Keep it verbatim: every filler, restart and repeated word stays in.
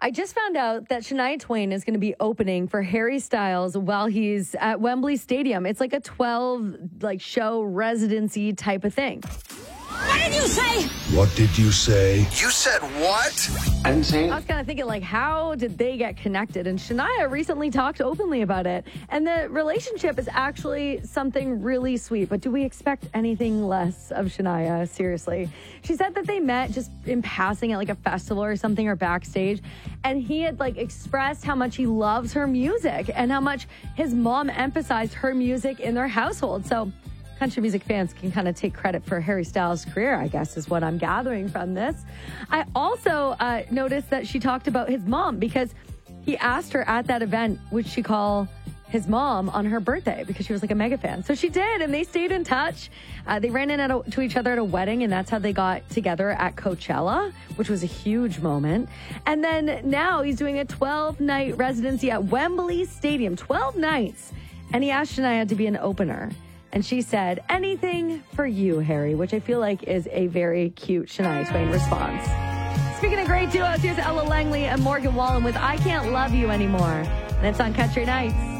I just found out that Shania Twain is going to be opening for Harry Styles while he's at Wembley Stadium. It's like a twelve like show residency type of thing. What did you say? What did you say? You said what? I was kind of thinking, like, how did they get connected? And Shania recently talked openly about it. And the relationship is actually something really sweet. But do we expect anything less of Shania? Seriously. She said that they met just in passing at, like, a festival or something or backstage. And he had, like, expressed how much he loves her music and how much his mom emphasized her music in their household. So country music fans can kind of take credit for Harry Styles' career, I guess, is what I'm gathering from this. I also uh, noticed that she talked about his mom because he asked her at that event, would she call his mom on her birthday, because she was like a mega fan. So she did, and they stayed in touch. Uh, they ran into each other at a wedding, and that's how they got together at Coachella, which was a huge moment. And then now he's doing a twelve-night residency at Wembley Stadium, twelve nights, and he asked Shania to be an opener. And she said, anything for you, Harry, which I feel like is a very cute Shania Twain response. Speaking of great duos, here's Ella Langley and Morgan Wallen with I Can't Love You Anymore. And it's on Country Nights.